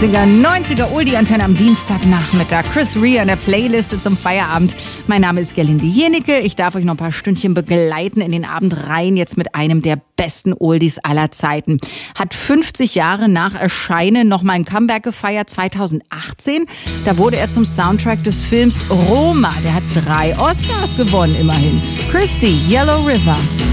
80er, 90er Oldie-Antenne am Dienstagnachmittag. Chris Rea in der Playliste zum Feierabend. Mein Name ist Gerlinde Jennecke. Ich darf euch noch ein paar Stündchen begleiten in den Abend rein. Jetzt mit einem der besten Oldies aller Zeiten. Hat 50 Jahre nach Erscheinen nochmal ein Comeback gefeiert, 2018. Da wurde er zum Soundtrack des Films Roma. Der hat 3 Oscars gewonnen, immerhin. Christy, Yellow River.